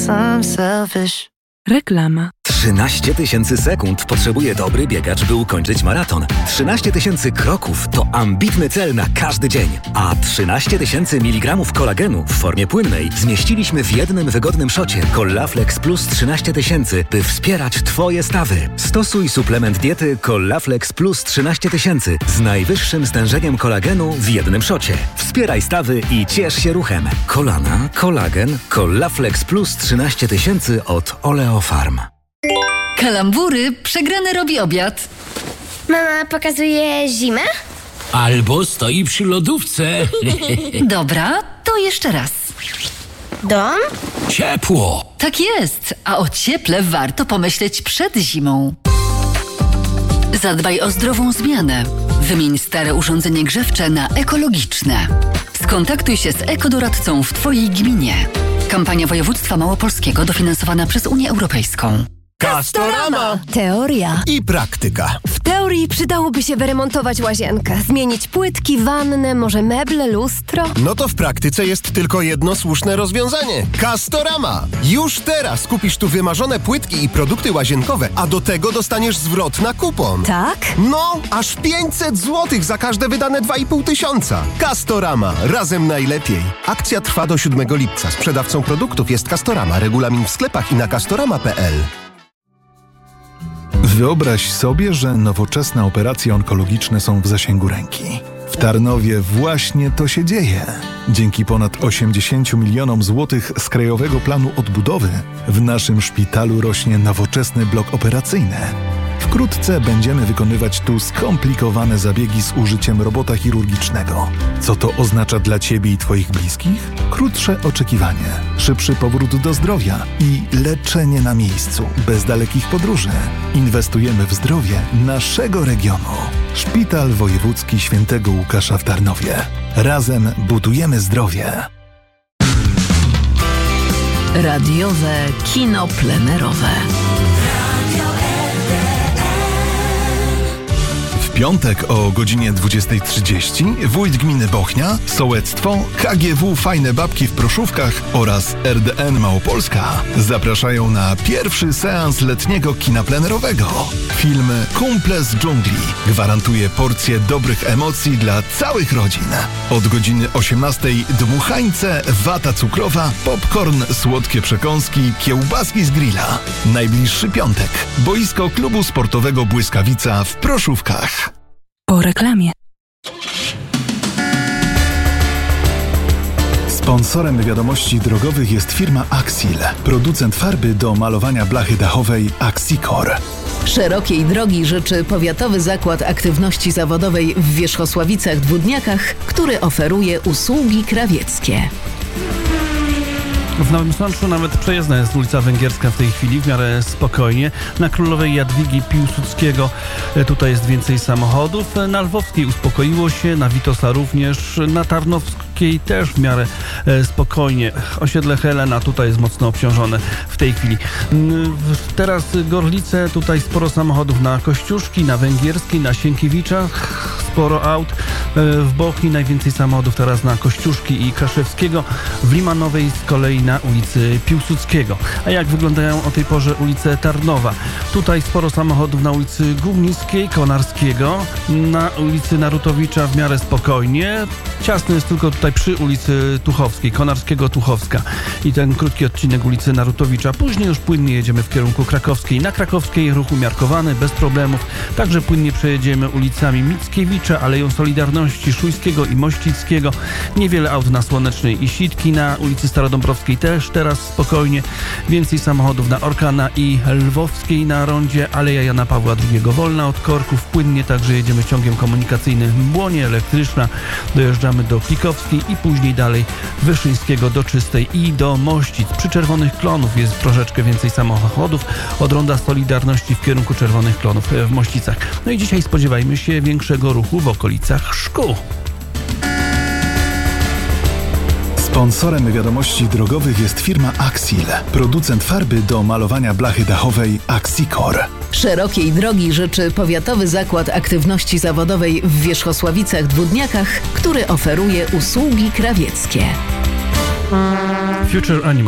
guess I'm selfish. Reklama. 13 000 sekund potrzebuje dobry biegacz, by ukończyć maraton. 13 000 kroków to ambitny cel na każdy dzień. A 13 000 mg kolagenu w formie płynnej zmieściliśmy w jednym wygodnym szocie Collaflex Plus 13 000, by wspierać Twoje stawy. Stosuj suplement diety Collaflex Plus 13 000 z najwyższym stężeniem kolagenu w jednym szocie. Wspieraj stawy i ciesz się ruchem. Kolana, kolagen, Collaflex Plus 13 000 od Oleofarm. Kalambury, przegrany robi obiad. Mama pokazuje zimę? Albo stoi przy lodówce. Dobra, to jeszcze raz. Dom? Ciepło. Tak jest, a o cieple warto pomyśleć przed zimą. Zadbaj o zdrową zmianę. Wymień stare urządzenie grzewcze na ekologiczne. Skontaktuj się z ekodoradcą w Twojej gminie. Kampania województwa małopolskiego dofinansowana przez Unię Europejską. Castorama! Teoria I praktyka. W teorii przydałoby się wyremontować łazienkę, zmienić płytki, wannę, może meble, lustro. No to w praktyce jest tylko jedno słuszne rozwiązanie. Castorama! Już teraz kupisz tu wymarzone płytki i produkty łazienkowe, a do tego dostaniesz zwrot na kupon. Tak? No, aż 500 zł za każde wydane 2500. Castorama. Razem najlepiej. Akcja trwa do 7 lipca. Sprzedawcą produktów jest Castorama. Regulamin w sklepach i na castorama.pl. Wyobraź sobie, że nowoczesne operacje onkologiczne są w zasięgu ręki. W Tarnowie właśnie to się dzieje. Dzięki ponad 80 milionom złotych z Krajowego Planu Odbudowy w naszym szpitalu rośnie nowoczesny blok operacyjny. Wkrótce będziemy wykonywać tu skomplikowane zabiegi z użyciem robota chirurgicznego. Co to oznacza dla Ciebie i Twoich bliskich? Krótsze oczekiwanie, szybszy powrót do zdrowia i leczenie na miejscu, bez dalekich podróży. Inwestujemy w zdrowie naszego regionu. Szpital Wojewódzki Świętego Łukasza w Tarnowie. Razem budujemy zdrowie. Radiowe kino plenerowe. W piątek o godzinie 20:30 wójt gminy Bochnia, sołectwo, KGW Fajne Babki w Proszówkach oraz RDN Małopolska zapraszają na pierwszy seans letniego kina plenerowego. Film Kumple z dżungli gwarantuje porcję dobrych emocji dla całych rodzin. Od godziny 18:00 dmuchańce, wata cukrowa, popcorn, słodkie przekąski, kiełbaski z grilla. Najbliższy piątek. Boisko klubu sportowego Błyskawica w Proszówkach. Po reklamie. Sponsorem wiadomości drogowych jest firma Axil, producent farby do malowania blachy dachowej Axicor. Szerokiej drogi życzy Powiatowy Zakład Aktywności Zawodowej w Wierzchosławicach-Dwódniakach, który oferuje usługi krawieckie. W Nowym Sączu nawet przejezdna jest ulica Węgierska w tej chwili, w miarę spokojnie. Na Królowej Jadwigi Piłsudskiego tutaj jest więcej samochodów. Na Lwowskiej uspokoiło się, na Witosa również, na Tarnowskiej też w miarę spokojnie. Osiedle Helena tutaj jest mocno obciążone w tej chwili. Teraz Gorlice, tutaj sporo samochodów na Kościuszki, na Węgierskiej, na Sienkiewiczach, sporo aut. W Bochni najwięcej samochodów teraz na Kościuszki i Kaszewskiego. W Limanowej z kolei na ulicy Piłsudskiego. A jak wyglądają o tej porze ulice Tarnowa? Tutaj sporo samochodów na ulicy Górnickiej, Konarskiego, na ulicy Narutowicza w miarę spokojnie. Ciasno jest tylko tutaj przy ulicy Tuchowskiej, Konarskiego-Tuchowska i ten krótki odcinek ulicy Narutowicza. Później już płynnie jedziemy w kierunku Krakowskiej. Na Krakowskiej ruch umiarkowany, bez problemów. Także płynnie przejedziemy ulicami Mickiewicza, Aleją Solidarności, Szujskiego i Mościckiego. Niewiele aut na Słonecznej i Sitki. Na ulicy Starodąbrowskiej też teraz spokojnie. Więcej samochodów na Orkana i Lwowskiej na rondzie. Aleja Jana Pawła II wolna od korków. Płynnie także jedziemy ciągiem komunikacyjnym Błonie, Elektryczna. Dojeżdżamy do Plikowskiej i później dalej Wyszyńskiego do Czystej i do Mościc. Przy Czerwonych Klonów jest troszeczkę więcej samochodów od ronda Solidarności w kierunku Czerwonych Klonów w Mościcach. No i dzisiaj spodziewajmy się większego ruchu w okolicach szkół. Sponsorem wiadomości drogowych jest firma Axil, producent farby do malowania blachy dachowej Axicor. Szerokiej drogi życzy Powiatowy Zakład Aktywności Zawodowej w Wierzchosławicach-Dwódniakach, który oferuje usługi krawieckie. Future Animal.